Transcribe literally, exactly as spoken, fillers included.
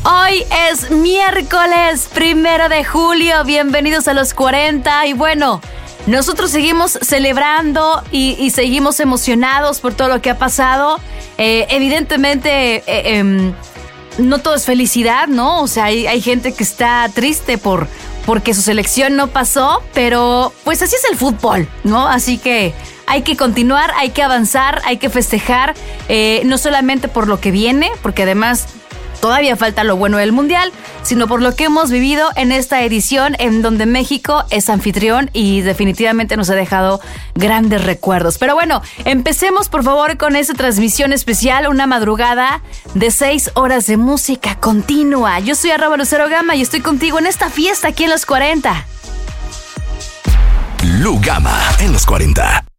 Hoy es miércoles primero de julio, bienvenidos a los cuarenta y bueno, nosotros seguimos celebrando y, y seguimos emocionados por todo lo que ha pasado. Eh, evidentemente, eh, eh, no todo es felicidad, ¿no? O sea, hay, hay gente que está triste por porque su selección no pasó, pero pues así es el fútbol, ¿no? Así que hay que continuar, hay que avanzar, hay que festejar, eh, no solamente por lo que viene, porque además todavía falta lo bueno del Mundial, sino por lo que hemos vivido en esta edición en donde México es anfitrión y definitivamente nos ha dejado grandes recuerdos. Pero bueno, empecemos por favor con esta transmisión especial, una madrugada de seis horas de música continua. Yo soy arroba Lucero Gama y estoy contigo en esta fiesta aquí en los cuarenta. Lu Gama en los cuarenta.